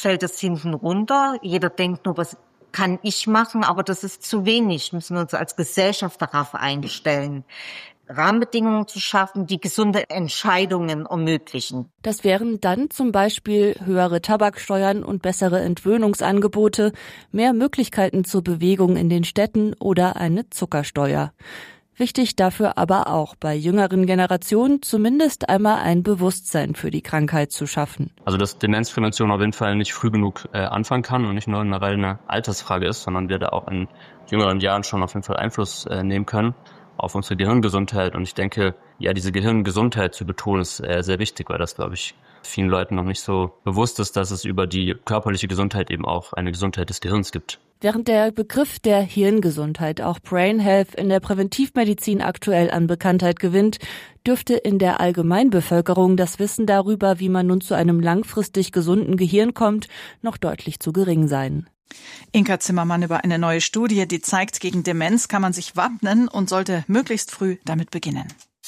fällt es hinten runter. Jeder denkt nur, was kann ich machen, aber das ist zu wenig. Müssen wir uns als Gesellschaft darauf einstellen, Rahmenbedingungen zu schaffen, die gesunde Entscheidungen ermöglichen. Das wären dann zum Beispiel höhere Tabaksteuern und bessere Entwöhnungsangebote, mehr Möglichkeiten zur Bewegung in den Städten oder eine Zuckersteuer. Wichtig dafür aber auch, bei jüngeren Generationen zumindest einmal ein Bewusstsein für die Krankheit zu schaffen. Also dass Demenzprävention auf jeden Fall nicht früh genug anfangen kann und nicht nur eine reine Altersfrage ist, sondern wir da auch in jüngeren Jahren schon auf jeden Fall Einfluss nehmen können auf unsere Gehirngesundheit. Und ich denke, ja, diese Gehirngesundheit zu betonen ist sehr wichtig, weil das, glaube ich, vielen Leuten noch nicht so bewusst ist, dass es über die körperliche Gesundheit eben auch eine Gesundheit des Gehirns gibt. Während der Begriff der Hirngesundheit, auch Brain Health, in der Präventivmedizin aktuell an Bekanntheit gewinnt, dürfte in der Allgemeinbevölkerung das Wissen darüber, wie man nun zu einem langfristig gesunden Gehirn kommt, noch deutlich zu gering sein. Inka Zimmermann über eine neue Studie, die zeigt, gegen Demenz kann man sich wappnen und sollte möglichst früh damit beginnen.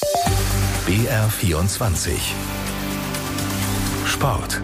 BR24 Sport.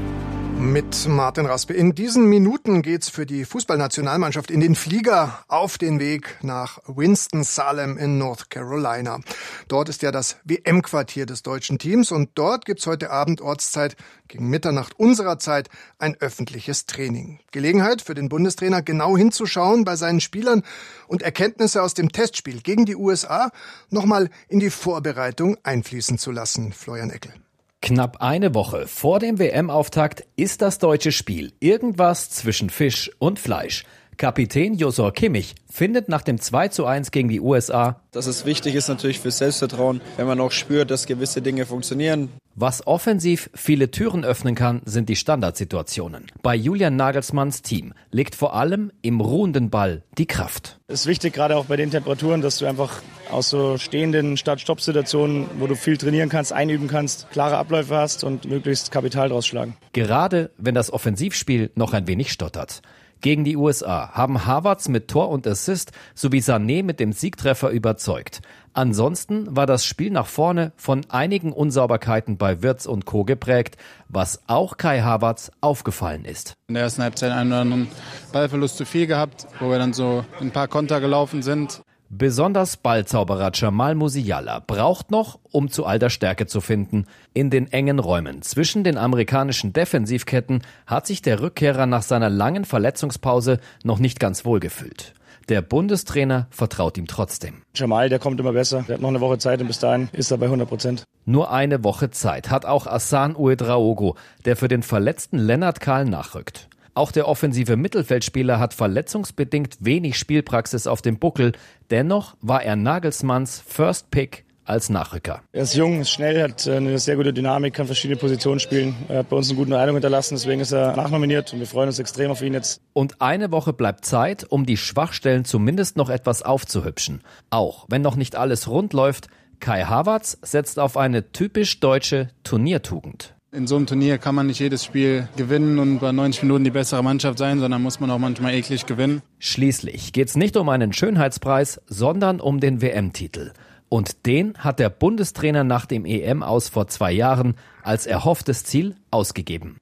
Mit Martin Raspe. In diesen Minuten geht's für die Fußballnationalmannschaft in den Flieger auf den Weg nach Winston-Salem in North Carolina. Dort ist ja das WM-Quartier des deutschen Teams und dort gibt's heute Abend Ortszeit gegen Mitternacht unserer Zeit ein öffentliches Training. Gelegenheit für den Bundestrainer, genau hinzuschauen bei seinen Spielern und Erkenntnisse aus dem Testspiel gegen die USA nochmal in die Vorbereitung einfließen zu lassen. Florian Eckel. Knapp eine Woche vor dem WM-Auftakt ist das deutsche Spiel irgendwas zwischen Fisch und Fleisch. Kapitän Josor Kimmich findet nach dem 2:1 gegen die USA, dass es wichtig ist natürlich fürs Selbstvertrauen, wenn man auch spürt, dass gewisse Dinge funktionieren. Was offensiv viele Türen öffnen kann, sind die Standardsituationen. Bei Julian Nagelsmanns Team liegt vor allem im ruhenden Ball die Kraft. Es ist wichtig, gerade auch bei den Temperaturen, dass du einfach aus so stehenden Start-Stopp-Situationen, wo du viel trainieren kannst, einüben kannst, klare Abläufe hast und möglichst Kapital draus schlagen. Gerade wenn das Offensivspiel noch ein wenig stottert. Gegen die USA haben Havertz mit Tor und Assist sowie Sané mit dem Siegtreffer überzeugt. Ansonsten war das Spiel nach vorne von einigen Unsauberkeiten bei Wirtz und Co. geprägt, was auch Kai Havertz aufgefallen ist. In der ersten Halbzeit einen oder anderen Ballverlust zu viel gehabt, wo wir dann so ein paar Konter gelaufen sind. Besonders Ballzauberer Jamal Musiala braucht noch, um zu all der Stärke zu finden. In den engen Räumen zwischen den amerikanischen Defensivketten hat sich der Rückkehrer nach seiner langen Verletzungspause noch nicht ganz wohl gefühlt. Der Bundestrainer vertraut ihm trotzdem. Jamal, der kommt immer besser. Der hat noch eine Woche Zeit und bis dahin ist er bei 100%. Nur eine Woche Zeit hat auch Hassan Ouedraogo, der für den verletzten Lennart Kahl nachrückt. Auch der offensive Mittelfeldspieler hat verletzungsbedingt wenig Spielpraxis auf dem Buckel. Dennoch war er Nagelsmanns First Pick als Nachrücker. Er ist jung, ist schnell, hat eine sehr gute Dynamik, kann verschiedene Positionen spielen. Er hat bei uns einen guten Eindruck hinterlassen, deswegen ist er nachnominiert und wir freuen uns extrem auf ihn jetzt. Und eine Woche bleibt Zeit, um die Schwachstellen zumindest noch etwas aufzuhübschen. Auch wenn noch nicht alles rund läuft, Kai Havertz setzt auf eine typisch deutsche Turniertugend. In so einem Turnier kann man nicht jedes Spiel gewinnen und bei 90 Minuten die bessere Mannschaft sein, sondern muss man auch manchmal eklig gewinnen. Schließlich geht's nicht um einen Schönheitspreis, sondern um den WM-Titel. Und den hat der Bundestrainer nach dem EM-Aus vor 2 Jahren als erhofftes Ziel ausgegeben.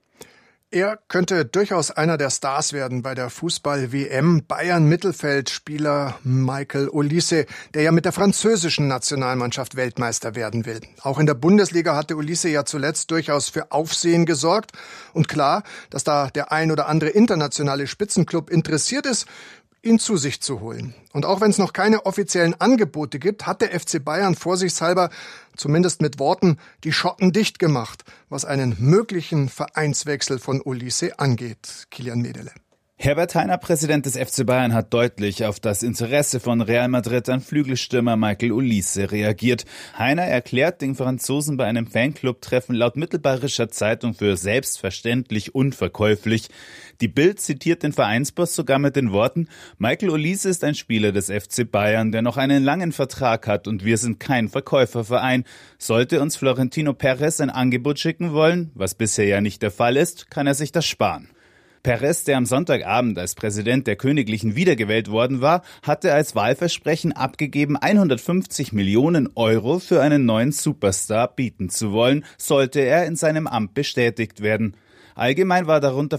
Er könnte durchaus einer der Stars werden bei der Fußball-WM. Bayern-Mittelfeldspieler Michael Olise, der ja mit der französischen Nationalmannschaft Weltmeister werden will. Auch in der Bundesliga hatte Olise ja zuletzt durchaus für Aufsehen gesorgt. Und klar, dass da der ein oder andere internationale Spitzenclub interessiert ist, ihn zu sich zu holen. Und auch wenn es noch keine offiziellen Angebote gibt, hat der FC Bayern vorsichtshalber, zumindest mit Worten, die Schotten dicht gemacht, was einen möglichen Vereinswechsel von Olise angeht. Kilian Medele. Herbert Hainer, Präsident des FC Bayern, hat deutlich auf das Interesse von Real Madrid an Flügelstürmer Michael Olise reagiert. Hainer erklärt den Franzosen bei einem Fanclub-Treffen laut Mittelbayerischer Zeitung für selbstverständlich unverkäuflich. Die Bild zitiert den Vereinsboss sogar mit den Worten: Michael Olise ist ein Spieler des FC Bayern, der noch einen langen Vertrag hat und wir sind kein Verkäuferverein. Sollte uns Florentino Perez ein Angebot schicken wollen, was bisher ja nicht der Fall ist, kann er sich das sparen. Perez, der am Sonntagabend als Präsident der Königlichen wiedergewählt worden war, hatte als Wahlversprechen abgegeben, 150 Millionen Euro für einen neuen Superstar bieten zu wollen, sollte er in seinem Amt bestätigt werden. Allgemein war darunter